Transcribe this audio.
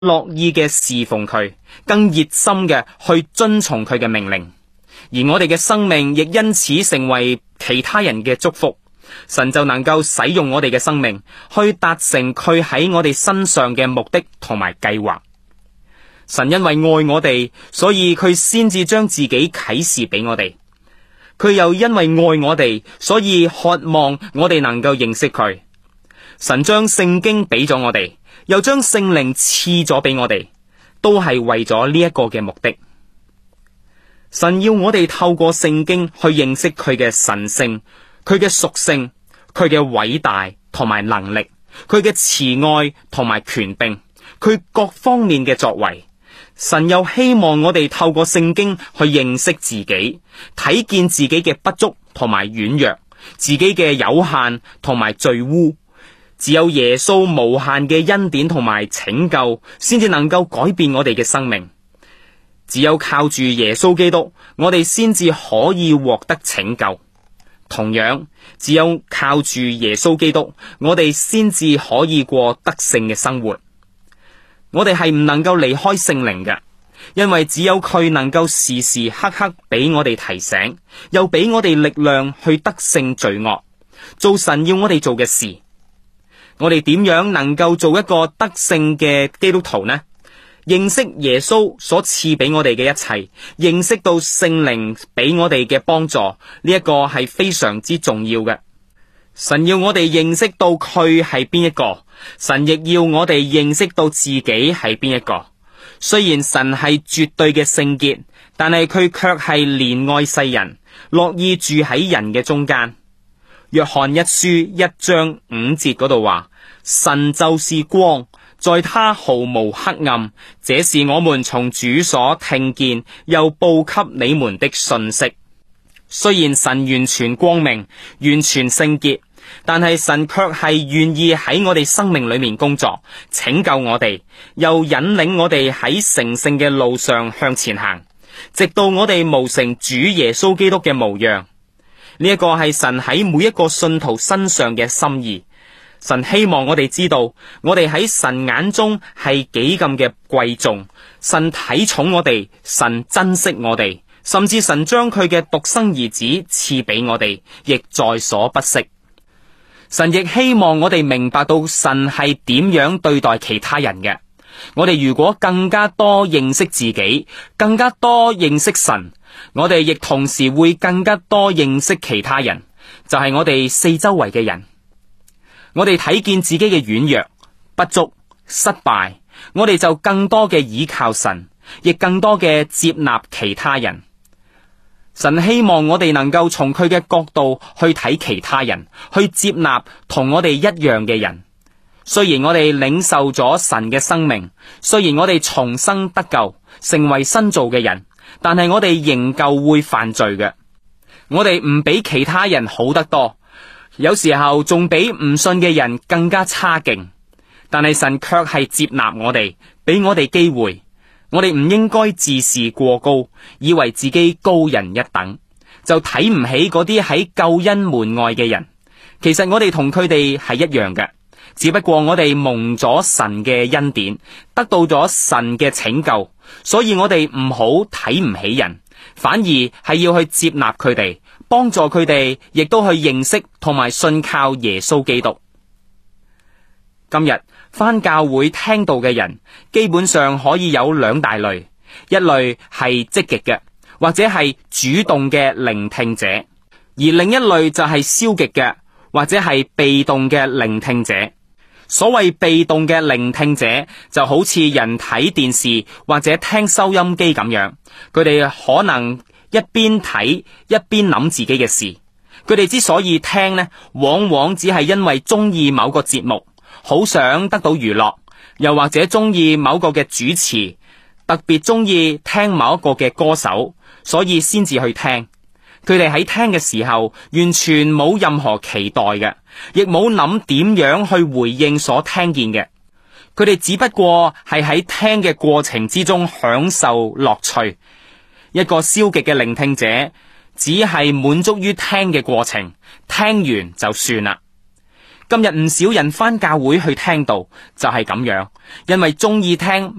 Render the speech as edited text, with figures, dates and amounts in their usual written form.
樂意嘅侍奉佢，更熱心嘅去遵從佢嘅命令。而我哋嘅生命亦因此成為其他人嘅祝福。神就能夠使用我哋嘅生命去達成佢喺我哋身上嘅目的同埋計劃。神因為愛我哋，所以佢先至將自己啟示俾我哋。佢又因為愛我哋，所以渴望我哋能夠認識佢。神將聖經俾咗我哋，又將聖靈賜咗俾我哋，都係為咗呢一個嘅目的。神要我哋透過聖經去認識佢嘅神性、佢嘅屬性、佢嘅偉大同埋能力、佢嘅慈愛同埋權柄、佢各方面嘅作為。神又希望我哋透過聖經去認識自己，睇見自己嘅不足同埋軟弱，自己嘅有限同埋罪污。只有耶穌無限嘅恩典同埋拯救，先至能夠改變我哋嘅生命。只有靠住耶穌基督，我哋先至可以獲得拯救。同樣，只有靠住耶穌基督，我哋先至可以過得勝嘅生活。我哋係唔能夠離開聖靈嘅，因為只有佢能夠時時刻刻俾我哋提醒，又俾我哋力量去得勝罪惡，做神要我哋做嘅事。我哋點樣能夠做一個得勝嘅基督徒呢？認識耶穌所賜俾我哋嘅一切，認識到聖靈俾我哋嘅幫助，呢一個係非常之重要嘅。神要我哋認識到佢係邊一個，神亦要我哋認識到自己係邊一個。雖然神係絕對嘅聖潔，但係佢卻係憐愛世人，樂意住喺人嘅中間。約翰一書1章5節嗰度話：神就是光，在他毫無黑暗，這是我們從主所聽見又報給你們的信息。雖然神完全光明，完全聖潔，但係神卻係願意喺我哋生命裏面工作，拯救我哋，又引領我哋喺成聖嘅路上向前行，直到我哋模成主耶穌基督嘅模樣。呢一個係神喺每一個信徒身上嘅心意。神希望我哋知道，我哋喺神眼中係幾咁嘅貴重，神睇重我哋，神珍惜我哋，甚至神將佢嘅獨生兒子賜俾我哋，亦在所不惜。神亦希望我哋明白到神係點樣對待其他人嘅。我哋如果更加多認識自己，更加多認識神，我哋亦同時會更加多認識其他人，就係我哋四周圍嘅人。我哋睇見自己嘅軟弱、不足、失敗，我哋就更多嘅倚靠神，亦更多嘅接納其他人。神希望我哋能夠從佢嘅角度去睇其他人，去接納同我哋一樣嘅人。雖然我哋領受咗神嘅生命，雖然我哋重生得救，成為新造嘅人，但係我哋仍舊會犯罪嘅。我哋唔比其他人好得多，有時候仲比唔信嘅人更加差勁。但係神卻係接納我哋，俾我哋機會。我哋唔應該自視過高，以為自己高人一等，就睇唔起嗰啲喺救恩門外嘅人。其實我哋同佢哋係一樣嘅，只不過我哋蒙咗神嘅恩典，得到咗神嘅拯救，所以我哋唔好睇唔起人，反而係要去接納佢哋，幫助佢哋，亦都去認識同埋信靠耶穌基督。今日返教會聽道嘅人，基本上可以有兩大類，一類係積極嘅，或者係主動嘅聆聽者，而另一類就係消極嘅，或者係被動嘅聆聽者。所謂被動嘅聆聽者，就好似人睇電視或者聽收音機咁樣，佢哋可能一邊睇一邊諗自己嘅事。佢哋之所以聽呢，往往只係因為中意某個節目，好想得到娛樂，又或者中意某個嘅主持，特別中意聽某一個嘅歌手，所以先至去聽。佢哋喺聽嘅時候，完全冇任何期待嘅，亦冇諗點樣去回應所聽見嘅。佢哋只不過係喺聽嘅過程之中享受樂趣。一個消極嘅聆聽者，只係滿足於聽嘅過程，聽完就算啦。 今日唔少人返教會去聽道，就係咁樣，因為中意聽